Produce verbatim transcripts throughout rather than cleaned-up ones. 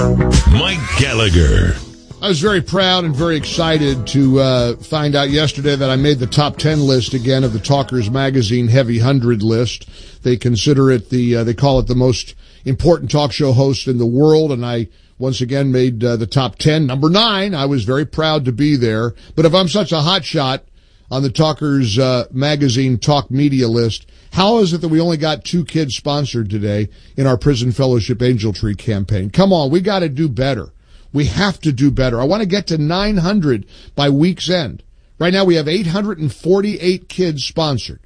Mike Gallagher. I was very proud and very excited to uh, find out yesterday that I made the top ten list again of the Talkers Magazine Heavy one hundred list. They consider it the, uh, they call it the most important talk show host in the world, and I once again made uh, the top ten. Number nine, I was very proud to be there. But if I'm such a hot shot on the Talkers uh, Magazine Talk Media list, how is it that we only got two kids sponsored today in our Prison Fellowship Angel Tree campaign? Come on, we got to do better. We have to do better. I want to get to nine hundred by week's end. Right now we have eight hundred forty-eight kids sponsored.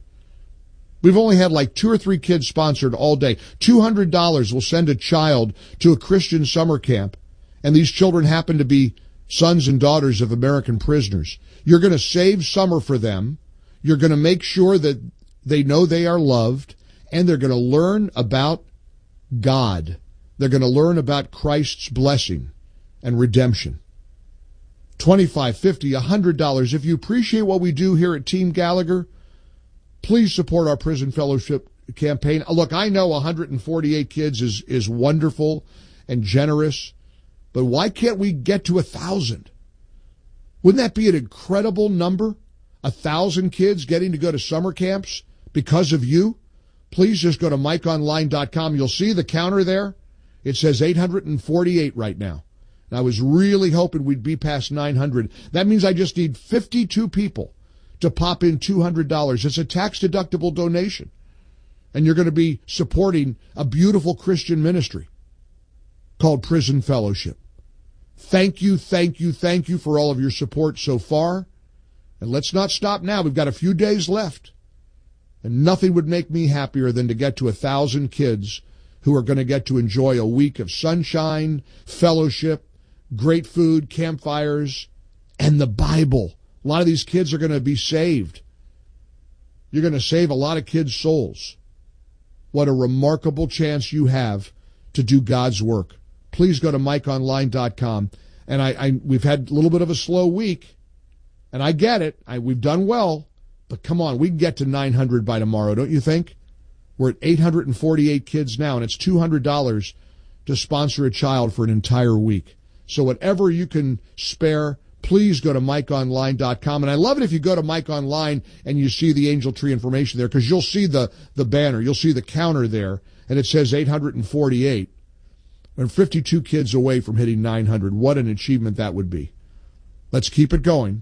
We've only had like two or three kids sponsored all day. two hundred dollars will send a child to a Christian summer camp, and these children happen to be sons and daughters of American prisoners. You're going to save summer for them. You're going to make sure that they know they are loved, and they're going to learn about God. They're going to learn about Christ's blessing and redemption. twenty-five, fifty, one hundred dollars. If you appreciate what we do here at Team Gallagher, please support our Prison Fellowship campaign. Look, I know one hundred forty-eight kids is, is wonderful and generous, but why can't we get to a thousand? Wouldn't that be an incredible number? A thousand kids getting to go to summer camps because of you? Please just go to mike online dot com. You'll see the counter there. It says eight hundred forty-eight right now. And I was really hoping we'd be past nine hundred. That means I just need fifty-two people to pop in two hundred dollars. It's a tax-deductible donation. And you're going to be supporting a beautiful Christian ministry called Prison Fellowship. Thank you, thank you, thank you for all of your support so far. And let's not stop now. We've got a few days left. And nothing would make me happier than to get to a thousand kids who are going to get to enjoy a week of sunshine, fellowship, great food, campfires, and the Bible. A lot of these kids are going to be saved. You're going to save a lot of kids' souls. What a remarkable chance you have to do God's work. Please go to mike online dot com. And I, I we've had a little bit of a slow week, and I get it. I, we've done well, but come on, we can get to nine hundred by tomorrow, don't you think? We're at eight hundred forty-eight kids now, and it's two hundred dollars to sponsor a child for an entire week. So whatever you can spare, please go to mike online dot com. And I love it if you go to Mike Online and you see the Angel Tree information there, because you'll see the, the banner. You'll see the counter there, and it says eight hundred forty-eight. And fifty-two kids away from hitting nine hundred. What an achievement that would be. Let's keep it going.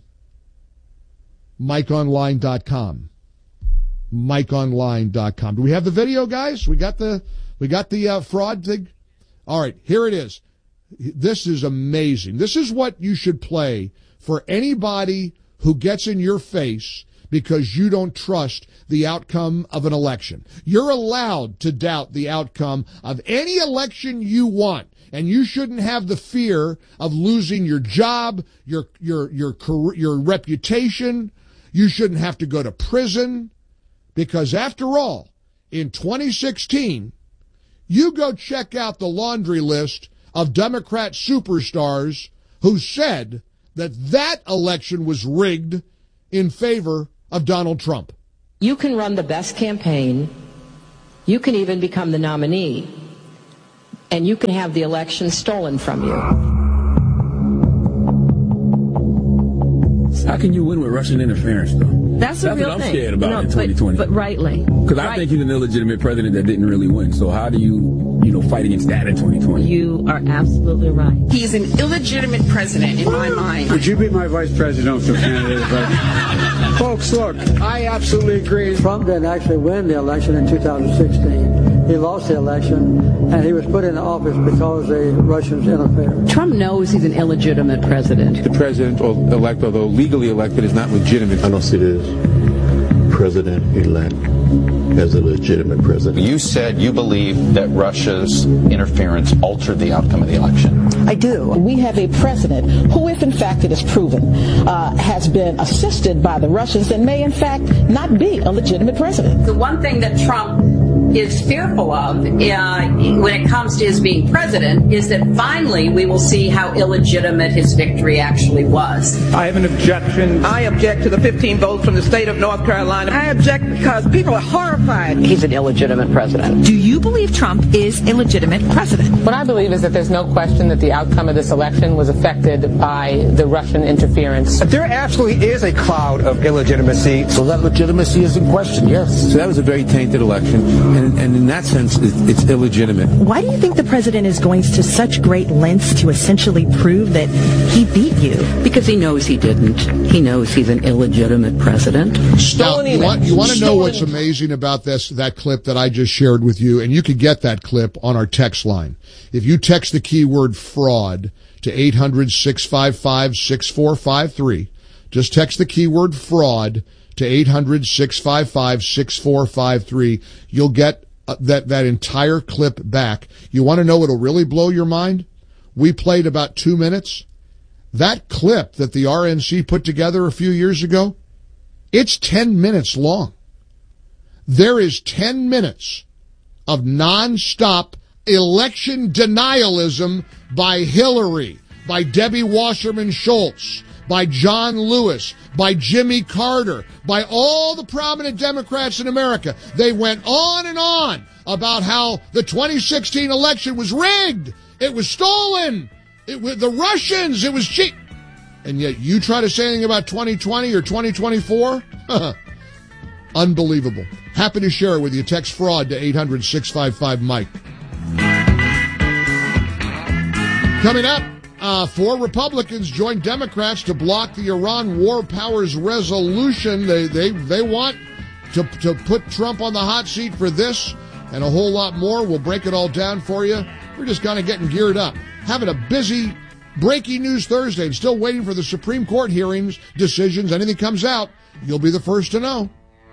mike online dot com. mike online dot com. Do we have the video, guys? We got the, we got the uh, fraud thing? All right, here it is. This is amazing. This is what you should play for anybody who gets in your face because you don't trust the outcome of an election. You're allowed to doubt the outcome of any election you want, and you shouldn't have the fear of losing your job, your your your career, your reputation. You shouldn't have to go to prison, because after all, in twenty sixteen, you go check out the laundry list of Democrat superstars who said that that election was rigged in favor of Donald Trump. You can run the best campaign, you can even become the nominee, and you can have the election stolen from you. How can you win with Russian interference, though? That's a That's real what I'm thing. scared about no, in twenty twenty. But, but rightly. Because I right. think he's an illegitimate president that didn't really win. So how do you, you know, fight against that in twenty twenty? You are absolutely right. He's an illegitimate president in my mind. Would you be my vice presidential candidate? But, folks, look, I absolutely agree. Trump didn't actually win the election in two thousand sixteen. He lost the election, and he was put in office because the Russians interfered. Trump knows he's an illegitimate president. The president-elect, although legally elected, is not legitimate. I don't see this president-elect as a legitimate president. You said you believe that Russia's interference altered the outcome of the election. I do. We have a president who, if in fact it is proven, uh, has been assisted by the Russians and may in fact not be a legitimate president. The one thing that Trump is fearful of uh, when it comes to his being president is that finally we will see how illegitimate his victory actually was. I have an objection. I object to the fifteen votes from the state of North Carolina. I object because people are horrified. He's an illegitimate president. Do you believe Trump is a legitimate president? What I believe is that there's no question that the outcome of this election was affected by the Russian interference. There absolutely is a cloud of illegitimacy. So that legitimacy is in question, yes. So that was a very tainted election, and, and in that sense, it's, it's illegitimate. Why do you think the president is going to such great lengths to essentially prove that he beat you? Because he knows he didn't. He knows he's an illegitimate president. Now, you want, you want to know what's amazing about this, that clip that I just shared with you, and you can get that clip on our text line. If you text the keyword fraud to eight hundred, six five five, six four five three, just text the keyword fraud to eight hundred, six five five, six four five three. You'll get uh, that, that entire clip back. You want to know what'll really blow your mind? We played about two minutes. That clip that the R N C put together a few years ago, it's ten minutes long. There is ten minutes of nonstop election denialism by Hillary, by Debbie Wasserman Schultz, by John Lewis, by Jimmy Carter, by all the prominent Democrats in America. They went on and on about how the twenty sixteen election was rigged. It was stolen. It was the Russians. It was cheap. And yet you try to say anything about twenty twenty or twenty twenty-four? Unbelievable. Happy to share it with you. Text fraud to eight hundred, six five five, Mike. Coming up, uh, four Republicans joined Democrats to block the Iran War Powers Resolution. They they they want to to put Trump on the hot seat for this and a whole lot more. We'll break it all down for you. We're just kind of getting geared up. Having a busy breaking news Thursday and still waiting for the Supreme Court hearings, decisions, anything comes out, you'll be the first to know.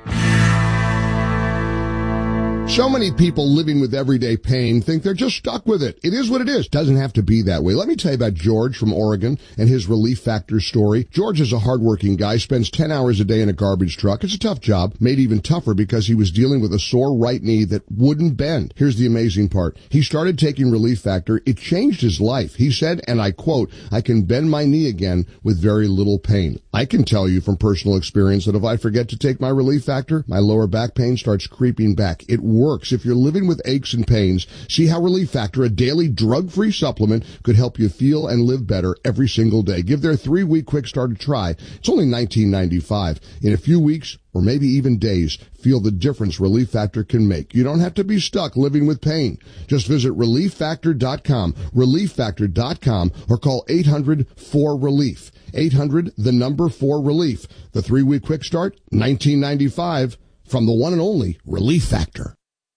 So many people living with everyday pain think they're just stuck with it. It is what it is. Doesn't have to be that way. Let me tell you about George from Oregon and his Relief Factor story. George is a hardworking guy, spends ten hours a day in a garbage truck. It's a tough job, made even tougher because he was dealing with a sore right knee that wouldn't bend. Here's the amazing part. He started taking Relief Factor. It changed his life. He said, and I quote, "I can bend my knee again with very little pain." I can tell you from personal experience that if I forget to take my Relief Factor, my lower back pain starts creeping back. It works. If you're living with aches and pains, see how Relief Factor, a daily drug-free supplement, could help you feel and live better every single day. Give their three-week quick start a try. It's only nineteen ninety-five. In a few weeks, or maybe even days, feel the difference Relief Factor can make. You don't have to be stuck living with pain. Just visit relief factor dot com, relief factor dot com, or call eight hundred, four relief. eight hundred, the number four relief. The three-week quick start, nineteen ninety-five, from the one and only Relief Factor.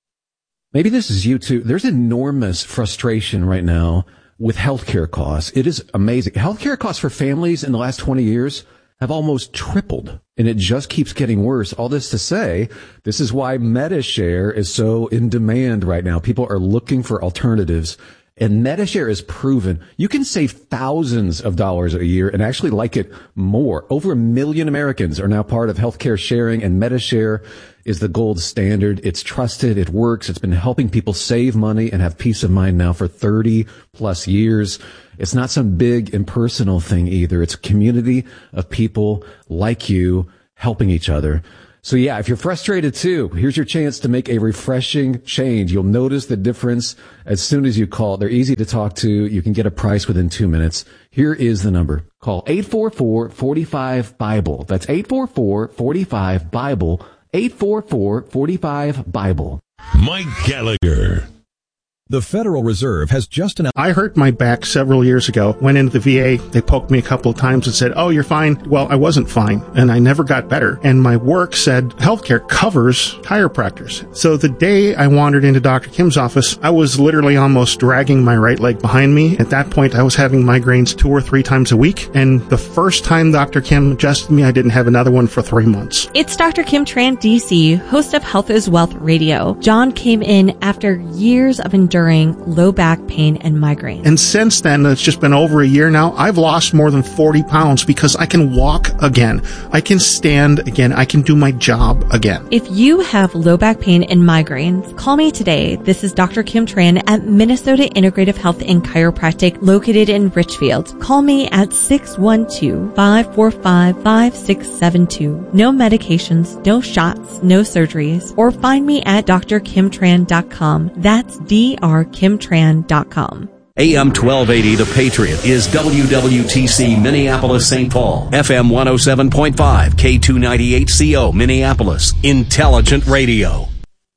Maybe this is you too. There's enormous frustration right now with healthcare costs. It is amazing. Healthcare costs for families in the last twenty years have almost tripled, and it just keeps getting worse. All this to say, this is why MediShare is so in demand right now. People are looking for alternatives, and MediShare is proven. You can save thousands of dollars a year and actually like it more. Over a million Americans are now part of healthcare sharing, and MediShare is the gold standard. It's trusted. It works. It's been helping people save money and have peace of mind now for thirty plus years. It's not some big impersonal thing either. It's a community of people like you helping each other. So yeah, if you're frustrated too, here's your chance to make a refreshing change. You'll notice the difference as soon as you call. They're easy to talk to. You can get a price within two minutes. Here is the number. Call eight four four, four five, BIBLE. That's eight four four, four five, BIBLE. eight four four, four five, BIBLE. Mike Gallagher. The Federal Reserve has just announced... I hurt my back several years ago. Went into the V A. They poked me a couple of times and said, "Oh, you're fine." Well, I wasn't fine, and I never got better. And my work said healthcare covers chiropractors. So the day I wandered into Doctor Kim's office, I was literally almost dragging my right leg behind me. At that point, I was having migraines two or three times a week. And the first time Doctor Kim adjusted me, I didn't have another one for three months. It's Doctor Kim Tran, D C, host of Health is Wealth Radio. John came in after years of endurance during low back pain and migraine. And since then, it's just been over a year now, I've lost more than forty pounds because I can walk again. I can stand again. I can do my job again. If you have low back pain and migraines, call me today. This is Doctor Kim Tran at Minnesota Integrative Health and Chiropractic located in Richfield. Call me at six one two, five four five, five six seven two. No medications, no shots, no surgeries. Or find me at d r kim tran dot com. That's d r kim tran dot com. A M twelve eighty The Patriot is W W T C Minneapolis Saint Paul, F M one oh seven point five, K two ninety-eight C O Minneapolis, Intelligent Radio.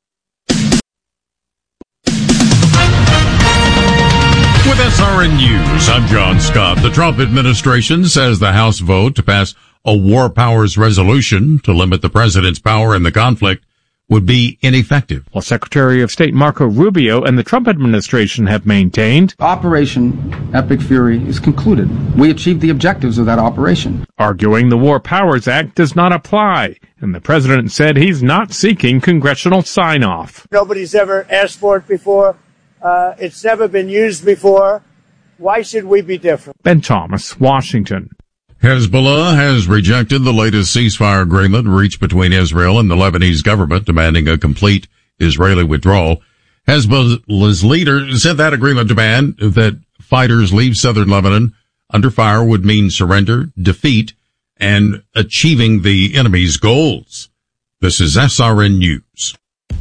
With S R N News, I'm John Scott. The Trump administration says the House vote to pass a war powers resolution to limit the president's power in the conflict would be ineffective. Well, Secretary of State Marco Rubio and the Trump administration have maintained Operation Epic Fury is concluded. We achieved the objectives of that operation. Arguing the War Powers Act does not apply, and the president said he's not seeking congressional sign-off. Nobody's ever asked for it before. Uh, it's never been used before. Why should we be different? Ben Thomas, Washington. Hezbollah has rejected the latest ceasefire agreement reached between Israel and the Lebanese government, demanding a complete Israeli withdrawal. Hezbollah's leader said that agreement demand that fighters leave southern Lebanon under fire would mean surrender, defeat, and achieving the enemy's goals. This is S R N News.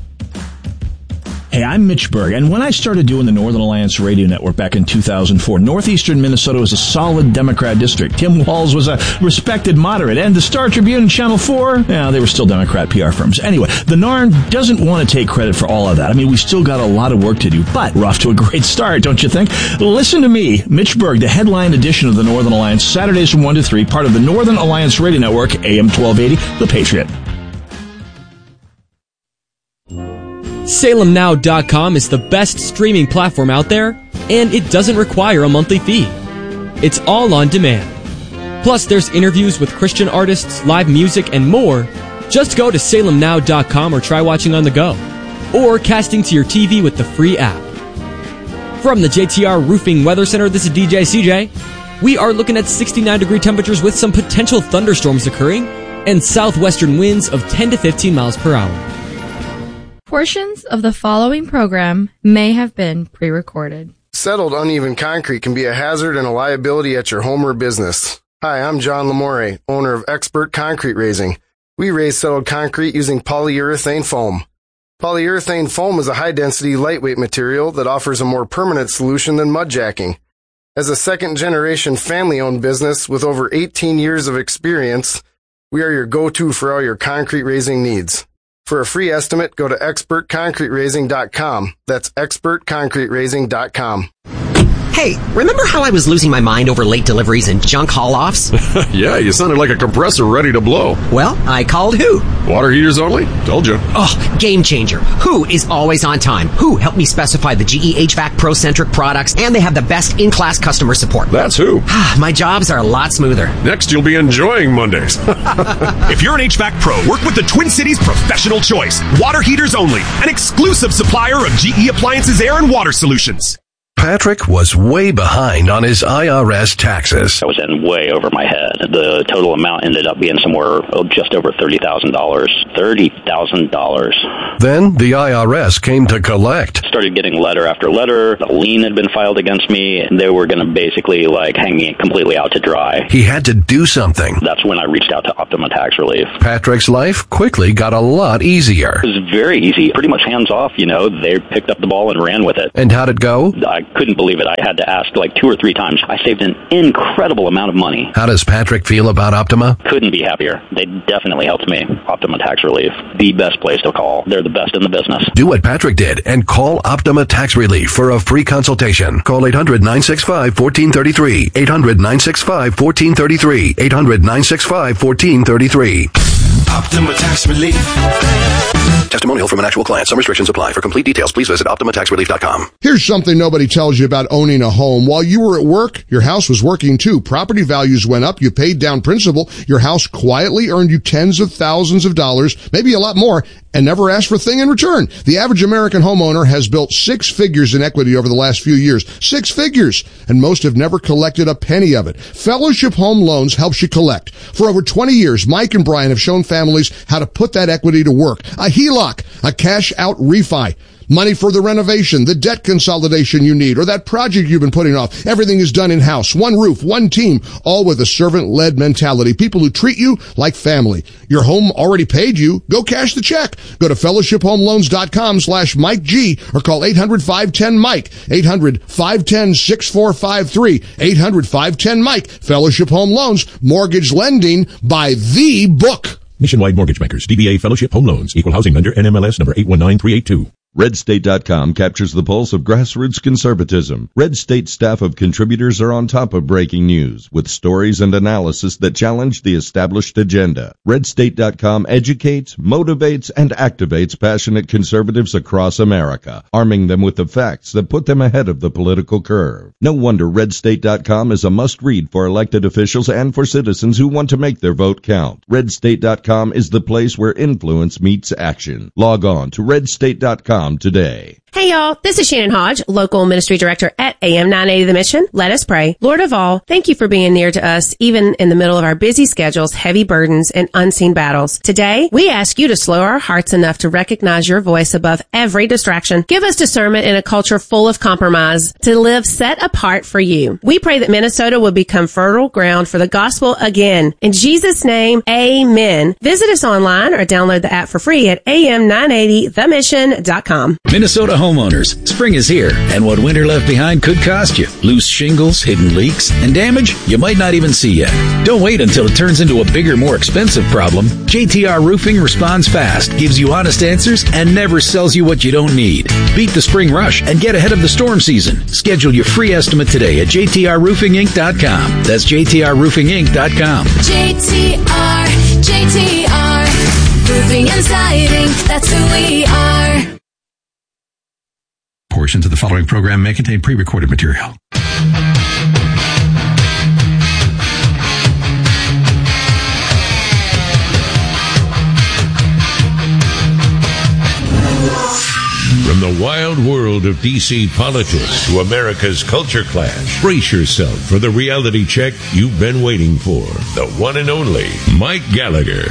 Hey, I'm Mitch Berg, and when I started doing the Northern Alliance Radio Network back in two thousand four, northeastern Minnesota was a solid Democrat district. Tim Walz was a respected moderate, and the Star Tribune and Channel four, yeah, they were still Democrat P R firms. Anyway, the N A R N doesn't want to take credit for all of that. I mean, we still got a lot of work to do, but we're off to a great start, don't you think? Listen to me, Mitch Berg, the headline edition of the Northern Alliance, Saturdays from one to three, part of the Northern Alliance Radio Network, A M twelve eighty, The Patriot. Salem Now dot com is the best streaming platform out there, and it doesn't require a monthly fee. It's all on demand. Plus, there's interviews with Christian artists, live music, and more. Just go to Salem Now dot com or try watching on the go, or casting to your T V with the free app. From the J T R Roofing Weather Center, this is D J C J. We are looking at sixty-nine degree temperatures with some potential thunderstorms occurring, and southwestern winds of ten to fifteen miles per hour. Portions of the following program may have been pre-recorded. Settled uneven concrete can be a hazard and a liability at your home or business. Hi, I'm John Lamore, owner of Expert Concrete Raising. We raise settled concrete using polyurethane foam. Polyurethane foam is a high-density, lightweight material that offers a more permanent solution than mud jacking. As a second-generation family-owned business with over eighteen years of experience, we are your go-to for all your concrete raising needs. For a free estimate, go to expert concrete raising dot com. That's expert concrete raising dot com. Hey, remember how I was losing my mind over late deliveries and junk haul-offs? Yeah, you sounded like a compressor ready to blow. Well, I called Who. Water heaters only? Told you. Oh, game changer. Who is always on time. Who helped me specify the G E H V A C Pro-centric products, and they have the best in-class customer support. That's Who. My jobs are a lot smoother. Next, you'll be enjoying Mondays. If you're an H V A C Pro, work with the Twin Cities Professional Choice. Water heaters only. An exclusive supplier of G E Appliances Air and Water Solutions. Patrick was way behind on his I R S taxes. I was in way over my head. The total amount ended up being somewhere oh, just over thirty thousand dollars. thirty thousand dollars. Then the I R S came to collect. Started getting letter after letter. A lien had been filed against me, and they were going to basically like hang me completely out to dry. He had to do something. That's when I reached out to Optima Tax Relief. Patrick's life quickly got a lot easier. It was very easy. Pretty much hands off, you know. They picked up the ball and ran with it. And how'd it go? I couldn't believe it. I had to ask like two or three times. I saved an incredible amount of money. How does Patrick feel about Optima? Couldn't be happier. They definitely helped me. Optima Tax Relief, the best place to call. They're the best in the business. Do what Patrick did and call Optima Tax Relief for a free consultation. Call eight hundred, nine six five, one four three three. eight hundred, nine six five, one four three three. eight hundred, nine six five, one four three three. Optima Tax Relief. Testimonial from an actual client. Some restrictions apply. For complete details, please visit optima tax relief dot com. Here's something nobody tells you about owning a home. While you were at work, your house was working too. Property values went up. You paid down principal. Your house quietly earned you tens of thousands of dollars, maybe a lot more, and never ask for a thing in return. The average American homeowner has built six figures in equity over the last few years. Six figures. And most have never collected a penny of it. Fellowship Home Loans helps you collect. For over twenty years, Mike and Brian have shown families how to put that equity to work. A H E L O C, a cash-out refi. Money for the renovation, the debt consolidation you need, or that project you've been putting off. Everything is done in-house. One roof, one team, all with a servant-led mentality. People who treat you like family. Your home already paid you. Go cash the check. Go to fellowshiphomeloans.com slash Mike G or call eight hundred, five one zero, Mike. eight hundred, five one zero, six four five three. eight hundred, five one zero, Mike. Fellowship Home Loans. Mortgage lending by the book. Nationwide Mortgage Bankers, D B A Fellowship Home Loans, Equal Housing Lender, N M L S number eight one nine three eight two. red state dot com captures the pulse of grassroots conservatism. Red State staff of contributors are on top of breaking news with stories and analysis that challenge the established agenda. red state dot com educates, motivates, and activates passionate conservatives across America, arming them with the facts that put them ahead of the political curve. No wonder red state dot com is a must-read for elected officials and for citizens who want to make their vote count. red state dot com is the place where influence meets action. Log on to red state dot com today. Hey y'all, this is Shannon Hodge, local ministry director at A M nine eighty The Mission. Let us pray. Lord of all, thank you for being near to us, even in the middle of our busy schedules, heavy burdens, and unseen battles. Today, we ask you to slow our hearts enough to recognize your voice above every distraction. Give us discernment in a culture full of compromise to live set apart for you. We pray that Minnesota will become fertile ground for the gospel again. In Jesus' name, amen. Visit us online or download the app for free at A M nine eighty the mission dot com. Minnesota homeowners, spring is here, and what winter left behind could cost you. Loose shingles, hidden leaks, and damage you might not even see yet. Don't wait until it turns into a bigger, more expensive problem. J T R Roofing responds fast, gives you honest answers, and never sells you what you don't need. Beat the spring rush and get ahead of the storm season. Schedule your free estimate today at J T R roofing inc dot com. That's J T R roofing inc dot com. J T R, J T R, Roofing and Siding, that's who we are. Portions of the following program may contain pre-recorded material. From the wild world of D C politics to America's culture clash, brace yourself for the reality check you've been waiting for. The one and only Mike Gallagher.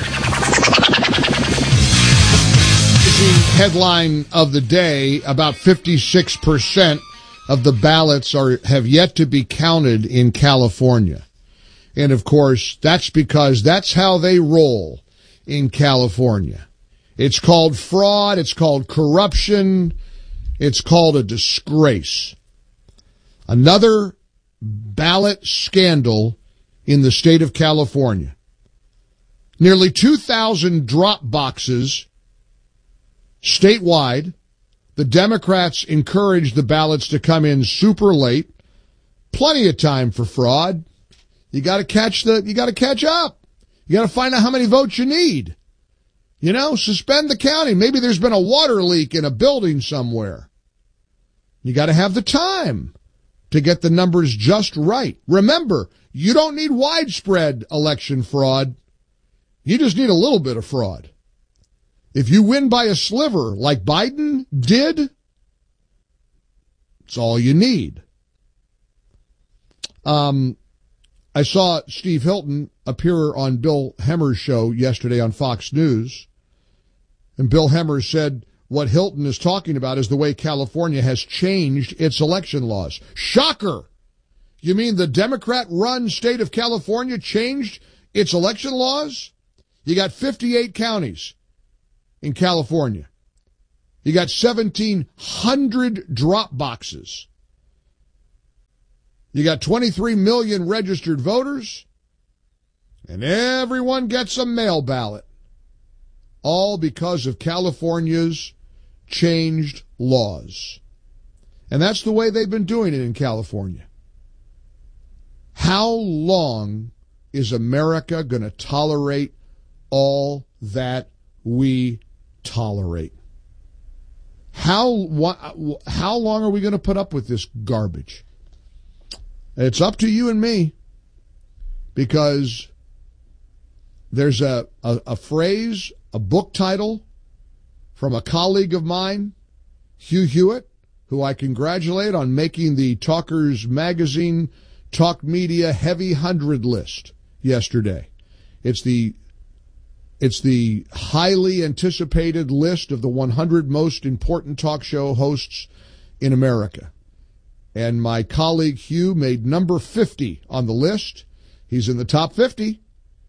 Headline of the day, about fifty-six percent of the ballots are have yet to be counted in California. And of course, that's because that's how they roll in California. It's called fraud, it's called corruption, it's called a disgrace. Another ballot scandal in the state of California. Nearly two thousand drop boxes statewide. The Democrats encouraged the ballots to come in super late. Plenty of time for fraud. You got to catch the, you got to catch up. You got to find out how many votes you need. You know, suspend the counting. Maybe there's been a water leak in a building somewhere. You got to have the time to get the numbers just right. Remember, you don't need widespread election fraud. You just need a little bit of fraud. If you win by a sliver like Biden did, it's all you need. Um, I saw Steve Hilton appear on Bill Hemmer's show yesterday on Fox News. And Bill Hemmer said what Hilton is talking about is the way California has changed its election laws. Shocker! You mean the Democrat-run state of California changed its election laws? You got fifty-eight counties in California. You got seventeen hundred drop boxes. You got twenty-three million registered voters, and everyone gets a mail ballot. All because of California's changed laws. And that's the way they've been doing it in California. How long is America going to tolerate all that we tolerate? How how long are we going to put up with this garbage? It's up to you and me, because there's a, a, a phrase, a book title from a colleague of mine, Hugh Hewitt, who I congratulate on making the Talkers Magazine Talk Media Heavy Hundred list yesterday. It's the it's the highly anticipated list of the one hundred most important talk show hosts in America. And my colleague Hugh made number fifty on the list. He's in the top fifty.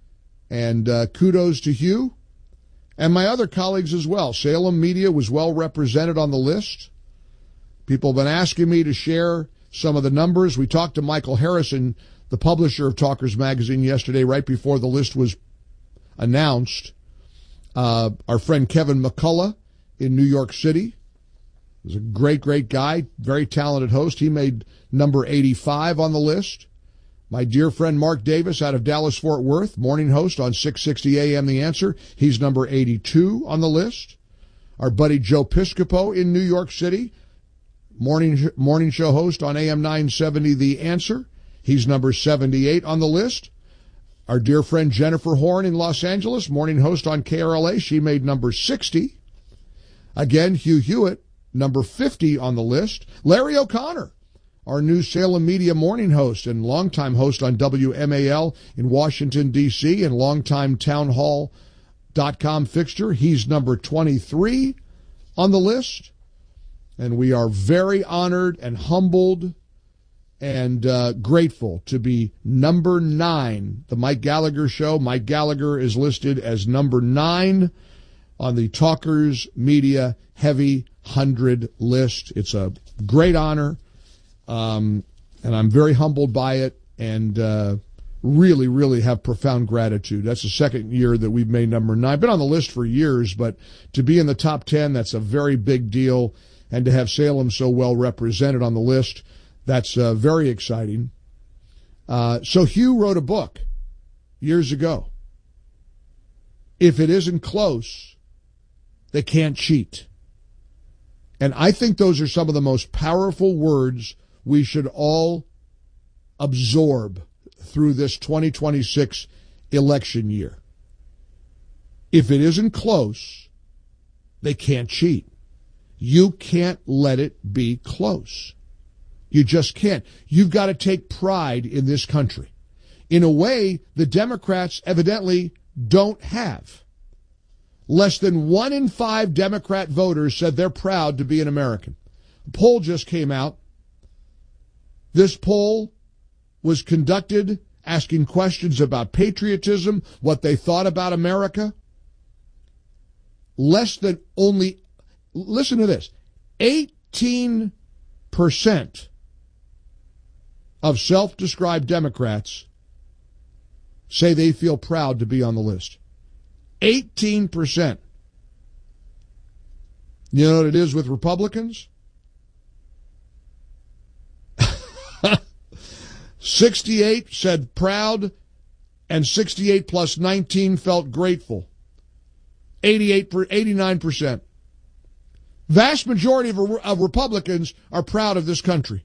And uh, kudos to Hugh. And my other colleagues as well. Salem Media was well represented on the list. People have been asking me to share some of the numbers. We talked to Michael Harrison, the publisher of Talkers Magazine, yesterday, right before the list was announced. Uh, our friend Kevin McCullough in New York City is a great, great guy, very talented host. He made number eighty-five on the list. My dear friend Mark Davis out of Dallas-Fort Worth, morning host on six sixty A M The Answer. He's number eighty-two on the list. Our buddy Joe Piscopo in New York City, morning morning show host on A M nine seventy The Answer. He's number seventy-eight on the list. Our dear friend Jennifer Horn in Los Angeles, morning host on K R L A. She made number sixty. Again, Hugh Hewitt, number fifty on the list. Larry O'Connor, our new Salem Media morning host and longtime host on W M A L in Washington, D C, and longtime townhall dot com fixture. He's number twenty-three on the list. And we are very honored and humbled and uh, grateful to be number nine. The Mike Gallagher Show. Mike Gallagher is listed as number nine on the Talkers Media Heavy Hundred list. It's a great honor. Um, and I'm very humbled by it and uh, really, really have profound gratitude. That's the second year that we've made number nine. I've been on the list for years, but to be in the top ten, that's a very big deal. And to have Salem so well represented on the list, that's uh, very exciting. Uh, so Hugh wrote a book years ago. If it isn't close, they can't cheat. And I think those are some of the most powerful words we should all absorb through this twenty twenty-six election year. If it isn't close, they can't cheat. You can't let it be close. You just can't. You've got to take pride in this country in a way the Democrats evidently don't have. Less than one in five Democrat voters said they're proud to be an American. A poll just came out. This poll was conducted asking questions about patriotism, what they thought about America. Less than only, listen to this, eighteen percent of self-described Democrats say they feel proud to be on the list. eighteen percent. You know what it is with Republicans? sixty-eight said proud, and sixty-eight plus nineteen felt grateful. eighty-eight, eighty-nine percent. Vast majority of, of Republicans are proud of this country.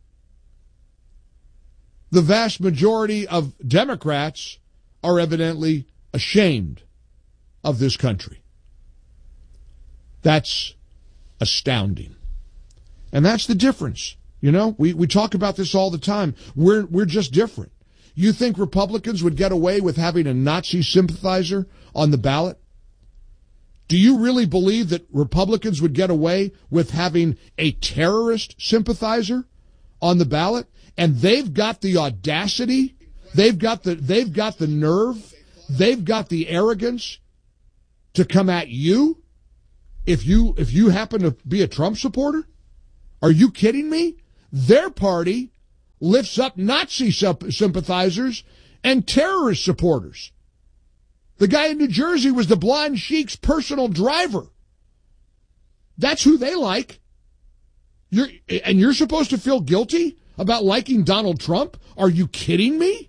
The vast majority of Democrats are evidently ashamed of this country. That's astounding. And that's the difference. You know, we, we talk about this all the time. We're, we're just different. You think Republicans would get away with having a Nazi sympathizer on the ballot? Do you really believe that Republicans would get away with having a terrorist sympathizer on the ballot? And they've got the audacity, they've got the, they've got the nerve, they've got the arrogance to come at you if you, if you happen to be a Trump supporter? Are you kidding me? Their party lifts up Nazi sympathizers and terrorist supporters. The guy in New Jersey was the blonde sheik's personal driver. That's who they like. You're, and you're supposed to feel guilty about liking Donald Trump? Are you kidding me?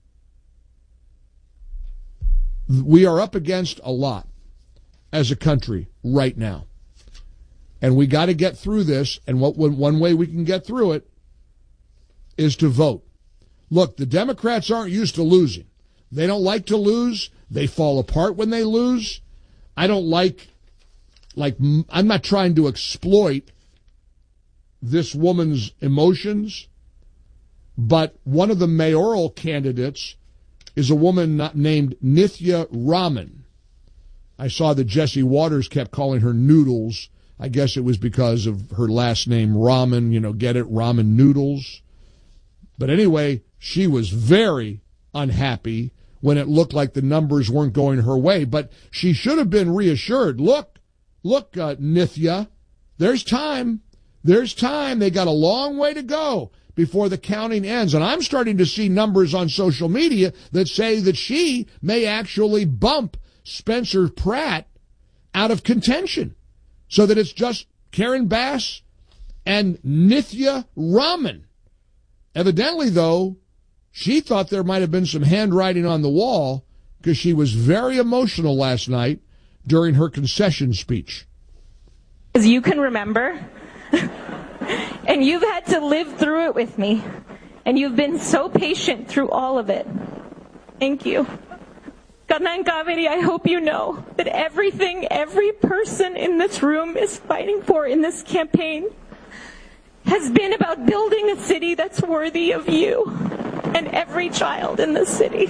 We are up against a lot as a country right now. And we got to get through this, and what one way we can get through it is to vote. Look, the Democrats aren't used to losing. They don't like to lose. They fall apart when they lose. I don't like like, I'm not trying to exploit this woman's emotions, but one of the mayoral candidates is a woman not named Nithya Raman. I saw that Jesse Waters kept calling her Noodles. I guess it was because of her last name, Ramen, you know, get it, ramen noodles. But anyway, she was very unhappy when it looked like the numbers weren't going her way. But she should have been reassured. Look, look, uh, Nithya, there's time. There's time. They got a long way to go before the counting ends. And I'm starting to see numbers on social media that say that she may actually bump Spencer Pratt out of contention so that it's just Karen Bass and Nithya Raman. Evidently, though, she thought there might have been some handwriting on the wall because she was very emotional last night during her concession speech. As you can remember, and you've had to live through it with me, and you've been so patient through all of it. Thank you. Kanang Kaveri, I hope you know that everything every person in this room is fighting for in this campaign has been about building a city that's worthy of you and every child in this city.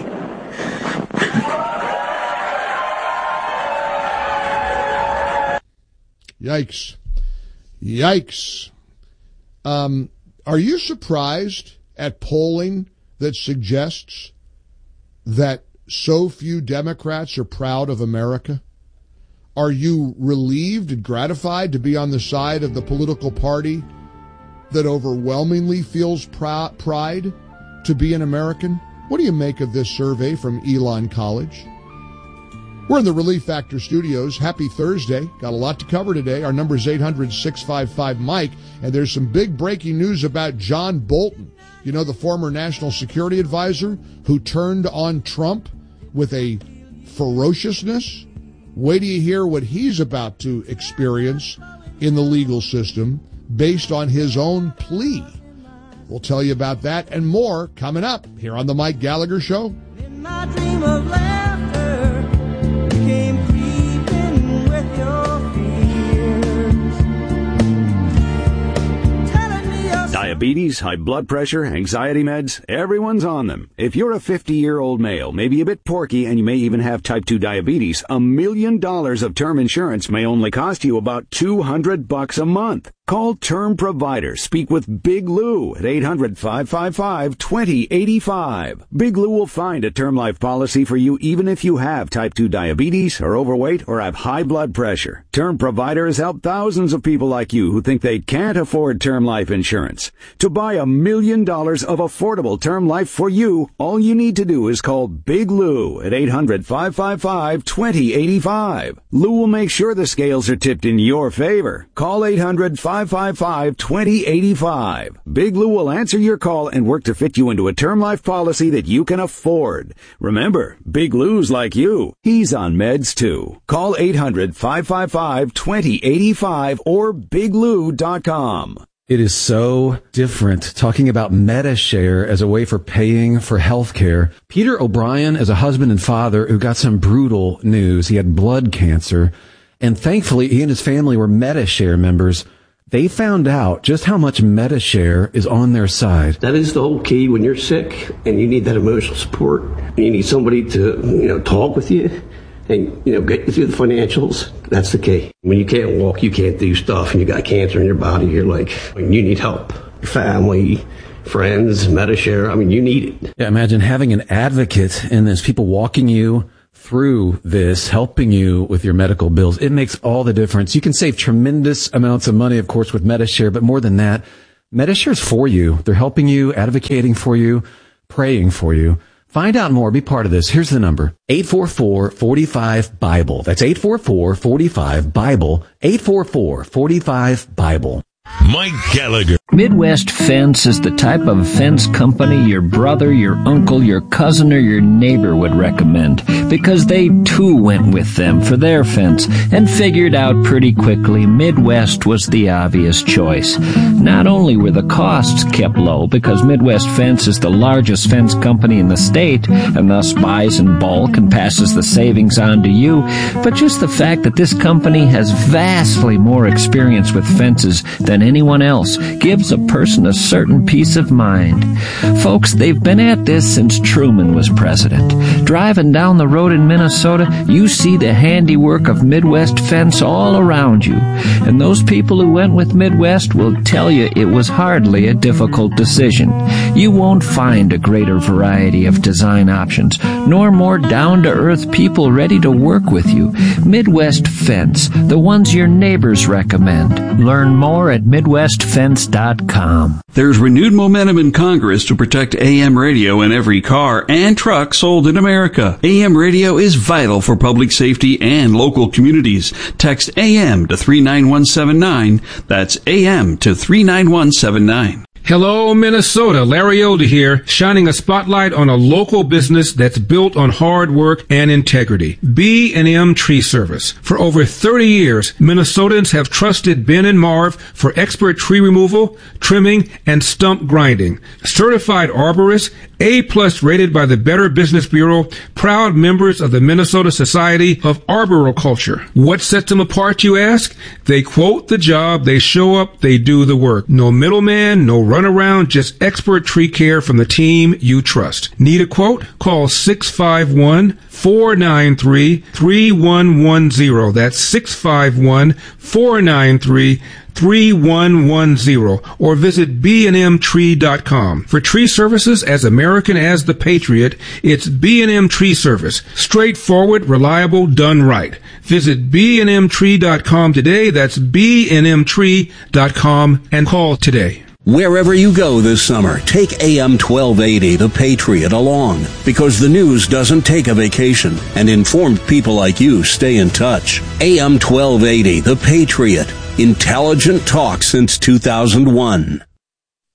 Yikes. Yikes. Um, are you surprised at polling that suggests that so few Democrats are proud of America? Are you relieved and gratified to be on the side of the political party that overwhelmingly feels pr- pride to be an American? What do you make of this survey from Elon College? We're in the Relief Factor studios. Happy Thursday. Got a lot to cover today. Our number is eight hundred, six five five, Mike. And there's some big breaking news about John Bolton. You know, the former national security advisor who turned on Trump with a ferociousness. Wait till you hear what he's about to experience in the legal system based on his own plea. We'll tell you about that and more coming up here on the Mike Gallagher Show. In my dream of laughter, you came creeping with your fears. Telling me your Diabetes, high blood pressure, anxiety meds, everyone's on them. If you're a fifty-year-old male, maybe a bit porky, and you may even have type two diabetes, a million dollars of term insurance may only cost you about two hundred bucks a month. Call Term Provider. Speak with Big Lou at eight hundred, five five five, two zero eight five. Big Lou will find a term life policy for you even if you have type two diabetes, are overweight, or have high blood pressure. Term Provider has helped thousands of people like you who think they can't afford term life insurance. To buy a million dollars of affordable term life for you, all you need to do is call Big Lou at eight hundred, five five five, two zero eight five. Lou will make sure the scales are tipped in your favor. Call eight hundred, five five five, two zero eight five. Big Lou will answer your call and work to fit you into a term life policy that you can afford. Remember, Big Lou's like you. He's on meds too. Call eight hundred, five five five, two zero eight five or big lou dot com. It is so different talking about MediShare as a way for paying for health care. Peter O'Brien is a husband and father who got some brutal news. He had blood cancer, and thankfully he and his family were MediShare members. They found out just how much MediShare is on their side. That is the whole key when you're sick and you need that emotional support. You need somebody to, you know, talk with you and, you know, get you through the financials. That's the key. When you can't walk, you can't do stuff, and you got cancer in your body, you're like, you need help. Your family, friends, MediShare, I mean, you need it. Yeah, imagine having an advocate in this, people walking you through this, helping you with your medical bills. It makes all the difference. You can save tremendous amounts of money, of course, with MediShare, but more than that, MediShare is for you. They're helping you, advocating for you, praying for you. Find out more. Be part of this. Here's the number. eight four four, four five, BIBLE. That's eight four four, four five, BIBLE. eight four four, four five, BIBLE. Mike Gallagher. Midwest Fence is the type of fence company your brother, your uncle, your cousin, or your neighbor would recommend. because they too went with them for their fence and figured out pretty quickly Midwest was the obvious choice. Not only were the costs kept low because Midwest Fence is the largest fence company in the state and thus buys in bulk and passes the savings on to you, but just the fact that this company has vastly more experience with fences than anyone else gives a person a certain peace of mind. Folks, they've been at this since Truman was president. Driving down the road in Minnesota, you see the handiwork of Midwest Fence all around you. And those people who went with Midwest will tell you it was hardly a difficult decision. You won't find a greater variety of design options, nor more down-to-earth people ready to work with you. Midwest Fence, the ones your neighbors recommend. Learn more at midwest fence dot com. There's renewed momentum in Congress to protect A M radio in every car and truck sold in America. A M radio is vital for public safety and local communities. Text A M to three nine one seven nine. That's A M to three nine one seven nine. Hello, Minnesota. Larry Older here, shining a spotlight on a local business that's built on hard work and integrity. B and M Tree Service. For over thirty years, Minnesotans have trusted Ben and Marv for expert tree removal, trimming, and stump grinding. Certified arborists, A-plus rated by the Better Business Bureau, proud members of the Minnesota Society of Arboriculture. What sets them apart, you ask? They quote the job, they show up, they do the work. No middleman, no runaround, just expert tree care from the team you trust. Need a quote? Call six five one, four nine three, three one one zero. That's six five one, four nine three, three one one zero, or visit b and m tree dot com. For tree services as American as the Patriot, it's B and M Tree Service. Straightforward, reliable, done right. Visit b and m tree dot com today. That's b and m tree dot com and call today. Wherever you go this summer, take A M twelve eighty, The Patriot, along, because the news doesn't take a vacation, and informed people like you stay in touch. A M twelve eighty, The Patriot. Intelligent talk since two thousand one.